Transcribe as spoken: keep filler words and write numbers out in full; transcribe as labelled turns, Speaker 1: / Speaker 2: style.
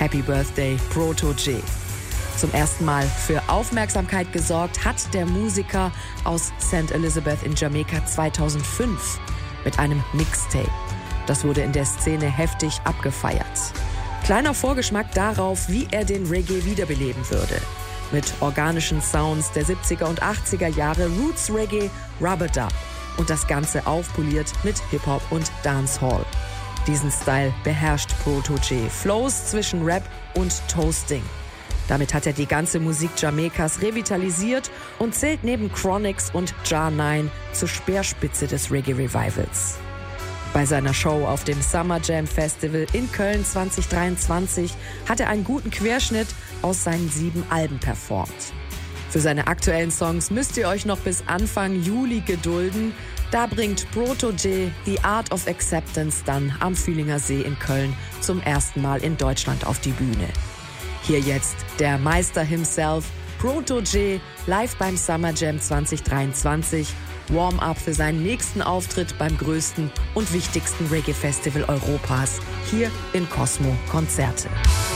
Speaker 1: Happy Birthday Proto-J. Zum ersten Mal für Aufmerksamkeit gesorgt hat der Musiker aus Saint Elizabeth in Jamaika zweitausendfünf mit einem Mixtape. Das wurde in der Szene heftig abgefeiert. Kleiner Vorgeschmack darauf, wie er den Reggae wiederbeleben würde. Mit organischen Sounds der siebziger und achtziger Jahre, Roots Reggae, Rub-a-Dub und das Ganze aufpoliert mit Hip-Hop und Dancehall. Diesen Style beherrscht Proto-J. Flows zwischen Rap und Toasting. Damit hat er die ganze Musik Jamaikas revitalisiert und zählt neben Chronixx und Jah neun zur Speerspitze des Reggae-Revivals. Bei seiner Show auf dem Summer Jam Festival in Köln zwanzig dreiundzwanzig hat er einen guten Querschnitt aus seinen sieben Alben performt. Für seine aktuellen Songs müsst ihr euch noch bis Anfang Juli gedulden. Da bringt Proto-J The Art of Acceptance dann am Fühlinger See in Köln zum ersten Mal in Deutschland auf die Bühne. Hier jetzt der Meister himself, Proto-J, live beim Summer Jam zwanzig dreiundzwanzig. Warm-up für seinen nächsten Auftritt beim größten und wichtigsten Reggae-Festival Europas, hier in Cosmo Konzerte.